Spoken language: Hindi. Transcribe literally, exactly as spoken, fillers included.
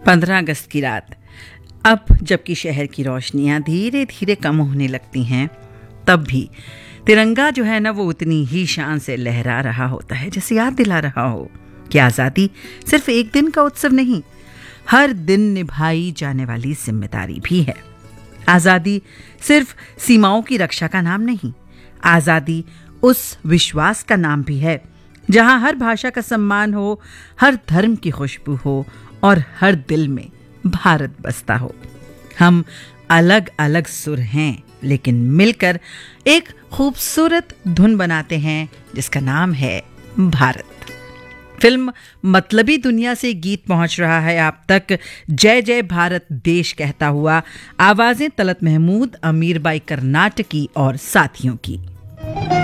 पंद्रह अगस्त की रात। अब जबकि शहर की रोशनियां धीरे धीरे कम होने लगती हैं, तब भी तिरंगा जो है ना, वो उतनी ही शान से लहरा रहा होता है, जैसे याद दिला रहा हो कि आज़ादी सिर्फ एक दिन का उत्सव नहीं, हर दिन निभाई जाने वाली जिम्मेदारी भी है। आज़ादी सिर्फ सीमाओं की रक्षा का नाम नहीं, आज़ादी उस विश्वास का नाम भी है जहां हर भाषा का सम्मान हो, हर धर्म की खुशबू हो और हर दिल में भारत बसता हो। हम अलग अलग सुर हैं, लेकिन मिलकर एक खूबसूरत धुन बनाते हैं जिसका नाम है भारत। फिल्म मतलबी दुनिया से गीत पहुंच रहा है आप तक, जय जय भारत देश कहता हुआ। आवाजें तलत महमूद, अमीर बाई कर्नाटकी और साथियों की।